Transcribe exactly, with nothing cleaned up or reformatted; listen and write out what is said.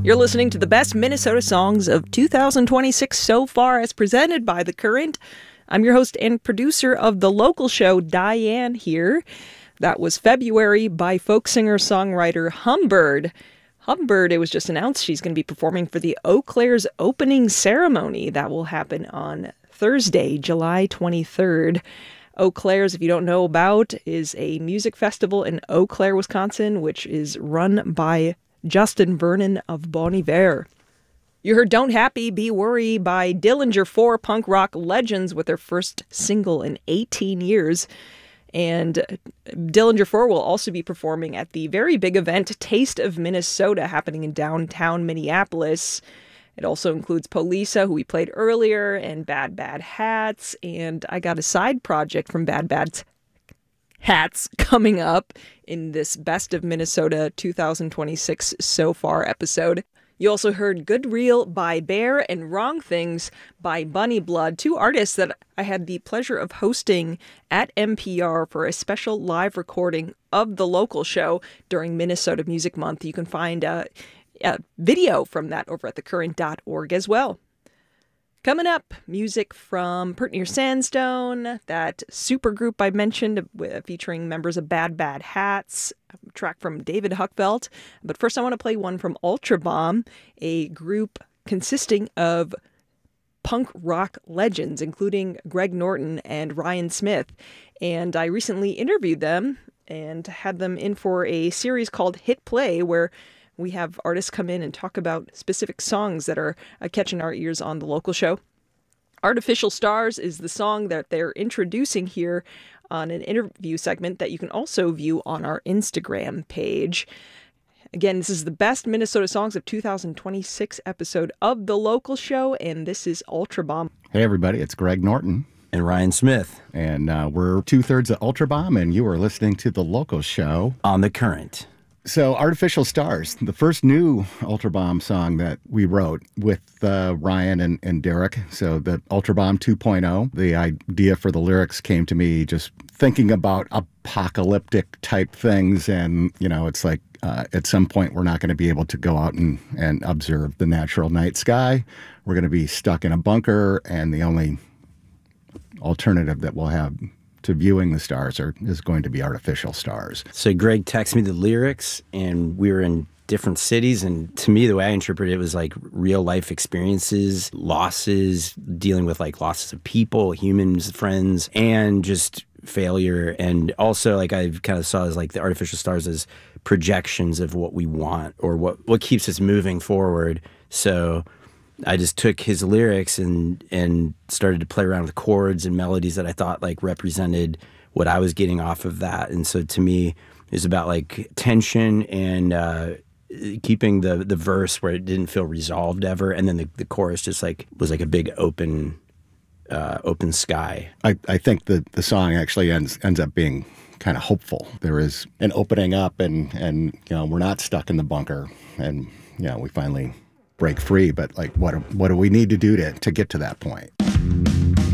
You're listening to the best Minnesota songs of two thousand twenty-six so far as presented by The Current. I'm your host and producer of the local show, Diane here. That was February by folk singer-songwriter Humbird. Humbird, it was just announced she's going to be performing for the Eau Claire's opening ceremony. That will happen on Thursday, July twenty-third. Eau Claire's, if you don't know about, is a music festival in Eau Claire, Wisconsin, which is run by Justin Vernon of Bon Iver. You heard Don't Happy, Be Worry by Dillinger four punk rock legends with their first single in eighteen years. And Dillinger four will also be performing at the very big event Taste of Minnesota happening in downtown Minneapolis. It also includes Polisa, who we played earlier, and Bad Bad Hats. And I got a side project from Bad Bad Hats coming up in this Best of Minnesota two thousand twenty-six so far episode. You also heard Good Real by Bear and Wrong Things by Bunny Blood, two artists that I had the pleasure of hosting at N P R for a special live recording of the local show during Minnesota Music Month. You can find a, a video from that over at the current dot org as well. Coming up, music from Pert Near Sandstone, that supergroup I mentioned featuring members of Bad Bad Hats, a track from David Huckvelt. But first I want to play one from Ultra Bomb, a group consisting of punk rock legends, including Greg Norton and Ryan Smith. And I recently interviewed them and had them in for a series called Hit Play, where we have artists come in and talk about specific songs that are uh, catching our ears on the local show. Artificial Stars is the song that they're introducing here on an interview segment that you can also view on our Instagram page. Again, this is the best Minnesota songs of two thousand twenty-six episode of the local show, and this is Ultra Bomb. Hey everybody, it's Greg Norton. And Ryan Smith. And uh, we're two-thirds of Ultra Bomb, and you are listening to the local show On The Current. So, Artificial Stars, the first new Ultra Bomb song that we wrote with uh, Ryan and, and Derek. So, the Ultra Bomb two point oh, the idea for the lyrics came to me just thinking about apocalyptic type things. And, you know, it's like uh, at some point we're not going to be able to go out and, and observe the natural night sky. We're going to be stuck in a bunker, and the only alternative that we'll have to viewing the stars are, is going to be artificial stars. So Greg texted me the lyrics, and we were in different cities, and to me, the way I interpreted it was like real life experiences, losses, dealing with like losses of people, humans, friends, and just failure. And also, like I kind of saw as like the artificial stars as projections of what we want or what, what keeps us moving forward. So I just took his lyrics and and started to play around with chords and melodies that I thought like represented what I was getting off of that. And so to me, it was about like tension and uh, keeping the the verse where it didn't feel resolved ever, and then the, the chorus just like was like a big open uh, open sky. I, I think the the song actually ends ends up being kind of hopeful. There is an opening up, and and you know we're not stuck in the bunker, and you know we finally break free, but like what what do we need to do to to get to that point?